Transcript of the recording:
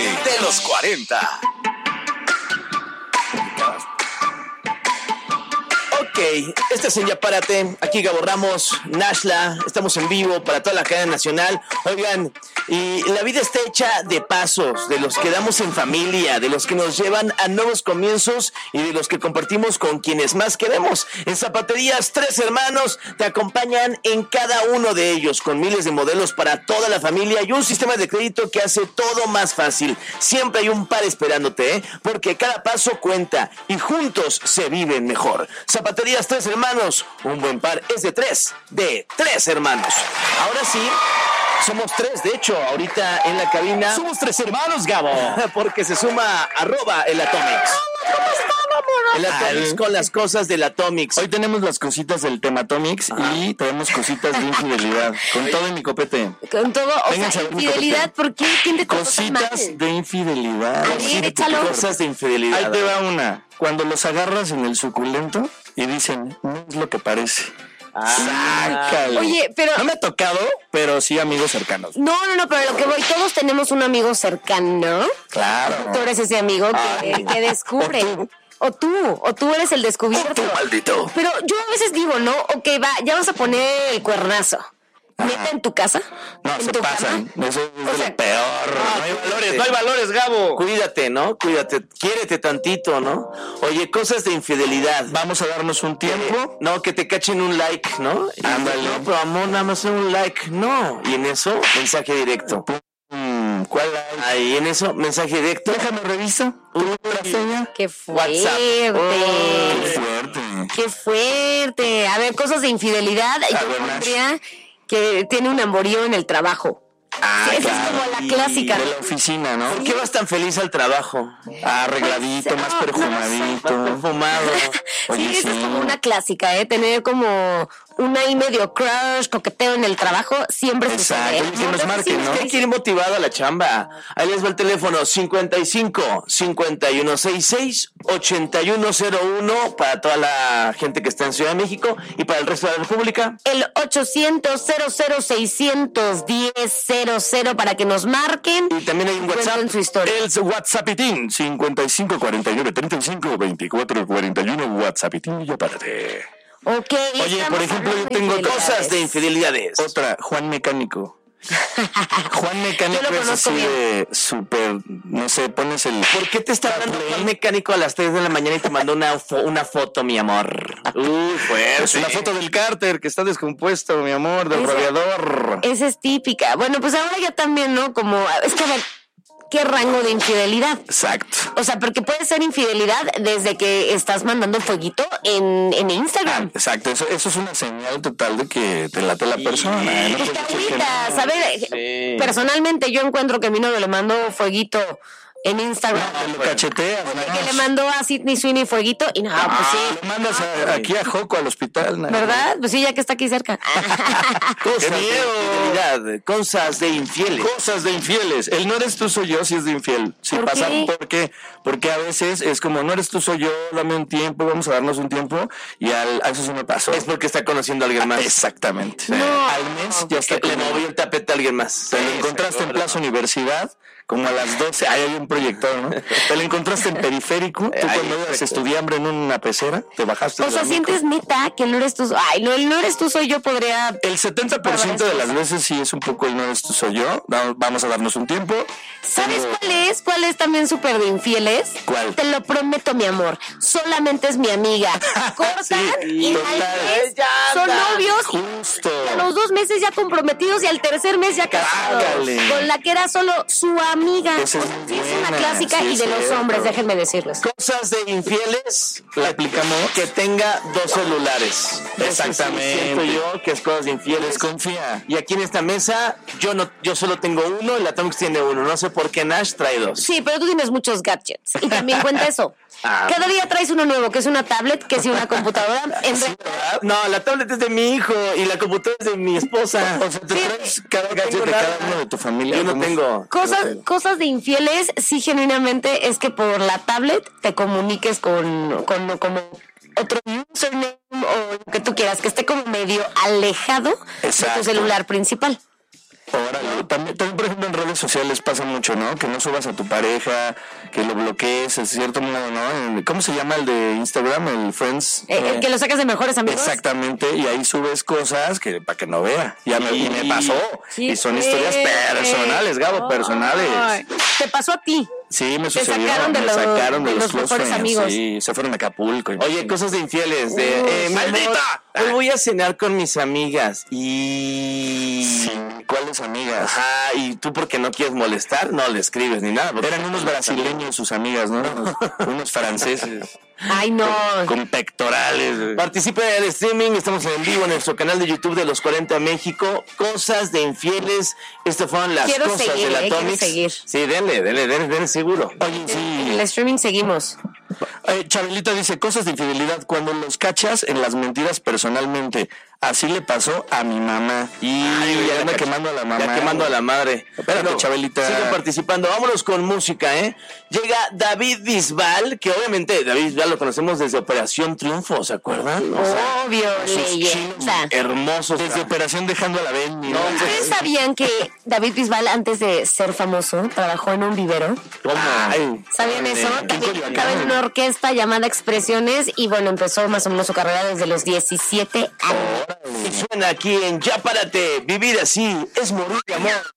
de los 40. Ok, esta es en Ya Párate. Aquí Gabo Ramos, Nashla. Estamos en vivo para toda la cadena nacional. Oigan, y la vida está hecha de pasos, de los que damos en familia, de los que nos llevan a nuevos comienzos y de los que compartimos con quienes más queremos. En Zapaterías Tres Hermanos te acompañan en cada uno de ellos, con miles de modelos para toda la familia y un sistema de crédito que hace todo más fácil. Siempre hay un par esperándote, porque cada paso cuenta y juntos se viven mejor. Zapaterías Tres Hermanos, un buen par es de tres hermanos. Ahora sí, somos tres, de hecho, ahorita en la cabina. Somos tres hermanos, Gabo. Porque se suma @el Atomics. ¿Cómo están, amor? El Atomics con las cosas del Atomics. Hoy tenemos las cositas del Tematomics y tenemos cositas de infidelidad. Con todo en mi copete. Con todo, o Vénganse sea, a ver mi infidelidad, copete. ¿por qué? ¿Quién te trató tan mal? Cositas de infidelidad. A ver, échalo. Cosas de infidelidad. Ahí te va una. Cuando los agarras en el suculento y dicen, no es lo que parece. Sácale. Oye, pero... No me ha tocado, pero sí amigos cercanos. No, pero a lo que voy, todos tenemos un amigo cercano. Claro. Tú eres ese amigo que descubre. O tú eres el descubierto. Maldito. Pero yo a veces digo, ¿no? Ok, va, ya vas a poner el cuernazo. ¿Neta en tu casa? No, ¿En se tu pasan. cama? Eso es O de sea, lo peor. No hay valores, Gabo. Cuídate, ¿no? Cuídate. Quiérete tantito, ¿no? Oye, cosas de infidelidad. Vamos a darnos un tiempo. No, que te cachen un like, ¿no? Ándale. No, pero amor, nada más un like. No. Y en eso, mensaje directo. ¿Cuál hay? Ahí en eso, mensaje directo. Déjame revisar. ¿La seña? ¡Qué fuerte! Qué fuerte. ¡Qué fuerte! A ver, cosas de infidelidad. Yo ver, Nash. pondría que tiene un amorío en el trabajo. Esa es como la clásica. De la oficina, ¿no? ¿Por qué vas tan feliz al trabajo? Arregladito, Pues, más no, perfumadito. Más perfumado. Sí, esa es como una clásica, tener como un ahí medio crush, coqueteo en el trabajo, siempre Exacto, sucede. y que nos marquen, ¿no? Hay que ir motivado a la chamba. Ahí les va el teléfono 55 5166 8101 para toda la gente que está en Ciudad de México y para el resto de la República. El 800-00-610-00 para que nos marquen. Y también hay un Cuenten WhatsApp. su historia. El WhatsAppitín 55 49 35 24 41 WhatsAppitín y ya párate. Ok. Oye, estamos por ejemplo, hablando yo tengo de Cosas de infidelidades. Otra, Juan Mecánico. Juan Mecánico Yo lo es conozco así bien. de súper, no sé, pones el... ¿Por qué te está hablando un mecánico a las 3 de la mañana y te mandó una foto, mi amor? Fuerte. Es una foto del cárter que está descompuesto, mi amor, del radiador. Esa es típica. Bueno, pues ahora ya también, ¿no? Como, es que a ver, ¿qué rango de infidelidad? Exacto. O sea, porque puede ser infidelidad desde que estás mandando fueguito en Instagram. Exacto, eso es una señal total de que te late la persona. ¿eh? No Y te puedes decir que agüitas. no. A ver, Sí. personalmente yo encuentro que mi novio le mandó fueguito en Instagram. Te lo cacheteas, Que le mandó a Sydney Sweeney fueguito y no, pues sí. Lo mandas aquí a Joco al hospital. ¿no? ¿Verdad? Pues sí, ya que está aquí cerca. Cosas ¡Qué de miedo! infidelidad. Cosas de infieles. Cosas de infieles. El no eres tú, soy yo, si es de infiel. Si ¿Por pasa, qué? ¿por qué? Porque a veces es como, no eres tú, soy yo, dame un tiempo, vamos a darnos un tiempo. Y a eso sí me pasó. Es porque está conociendo a alguien más. Exactamente. No. Al mes ya está. Le movió el tapete a alguien más. Te lo encontraste en Plaza Universidad, como a las 12. Ahí hay un proyector, ¿no? Te lo encontraste en Periférico. Tú cuando eras estudiambre en una pecera, te bajaste. O de sea, la micro. sientes neta que no eres tú. Ay, no, el no eres tú, soy yo, podría. El 70% de las veces sí es un poco el no eres tú, soy yo. Vamos a darnos un tiempo. ¿Sabes Tengo- cuál es? ¿Cuál es también súper de infieles? ¿Cuál? Te lo prometo, mi amor. Solamente es mi amiga. Cortan y total. al mes Ya son anda. novios. Justo. Y a los 2 meses ya comprometidos y al tercer mes ya casados. Cágale. Con la que era solo su amiga. Esa es Sí, es una buena, clásica sí, y es de los cierto. hombres, déjenme decirles. Cosas de infieles. ¿La aplicamos? Que tenga 2 celulares. Exactamente. Eso sí siento yo que es cosas de infieles. Desconfía. Y aquí en esta mesa, yo solo tengo uno, el Atomics tiene uno. No sé por qué Nash trae 2. Sí, pero tú tienes muchos gadgets. Y también cuenta eso. Cada día traes uno nuevo, que es una tablet, que es una computadora. En realidad, No, la tablet es de mi hijo y la computadora es de mi esposa. O sea, te Sí. traes cada No gadget tengo de nada. cada uno de tu familia. Yo no ¿Cómo? tengo. cosas de infieles, sí, genuinamente es que por la tablet te comuniques con como otro username o lo que tú quieras, que esté como medio alejado de Exacto. tu celular principal. Órale, también, por ejemplo, en redes sociales pasa mucho, ¿no? Que no subas a tu pareja, que lo bloquees, de cierto modo, ¿no? ¿Cómo se llama el de Instagram? El Friends. El que lo sacas de mejores amigos. Exactamente, y ahí subes cosas que para que no vea. Y me pasó. Sí, y son historias personales, Gabo, personales. Te pasó a ti. Sí, me Te sucedió. sacaron de los close mejores friends, amigos. Sí, se fueron a Acapulco. Oye, cosas de infieles. Mi amor, hoy voy a cenar con mis amigas. Sí, ¿cuáles amigas? Ajá, y tú porque no quieres molestar, no le escribes ni nada. Eran unos brasileños sus amigas, ¿no? Unos franceses. Ay, no. Con pectorales. Participa en el streaming, estamos en vivo en nuestro canal de YouTube de Los 40 México. Cosas de infieles. Estas fueron las Quiero cosas seguir, de la quiero Atomics. seguir. Sí, denle seguro. Oye, En sí. el streaming seguimos. Chabelita dice, cosas de infidelidad, cuando los cachas en las mentiras personalmente. Así le pasó a mi mamá. Y ya anda quemando a la mamá. Ya quemando a la madre. Espérate, Chabelita. Siguen participando. Vámonos con música, ¿eh? Llega David Bisbal, que obviamente David Bisbal lo conocemos desde Operación Triunfo, ¿se acuerdan? Obvio, esos leyenda. hermosos. Desde Operación Dejando a la Benny. No, ¿Ustedes sabían que David Bisbal, antes de ser famoso, trabajó en un vivero? ¿Cómo? Ay, ¿Sabían eso? También Coyoacán. estaba en una orquesta llamada Expresiones y bueno, empezó más o menos su carrera desde los 17 años. y suena aquí en Ya Párate. Vivir así es morir de amor.